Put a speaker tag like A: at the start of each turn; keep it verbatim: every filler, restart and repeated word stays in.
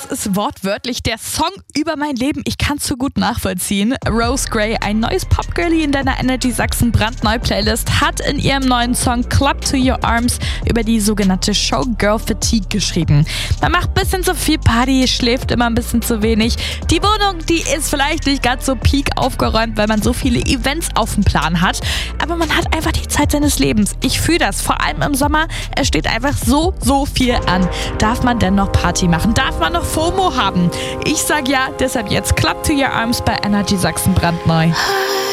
A: Das ist wortwörtlich der Song über mein Leben. Ich kann es so gut nachvollziehen. Rose Gray, ein neues Popgirlie in deiner Energy Sachsen brandneue Playlist, hat in ihrem neuen Song Club to Your Arms über die sogenannte Showgirl Fatigue geschrieben. Man macht ein bisschen zu viel Party, schläft immer ein bisschen zu wenig. Die Wohnung, die ist vielleicht nicht ganz so peak aufgeräumt, weil man so viele Events auf dem Plan hat. Aber man hat einfach die Zeit seines Lebens. Ich fühle das, vor allem im Sommer. Es steht einfach so, so viel an. Darf man denn noch Party machen? Darf man noch FOMO haben? Ich sag ja, deshalb jetzt Club to Your Arms bei Energy Sachsen brandneu.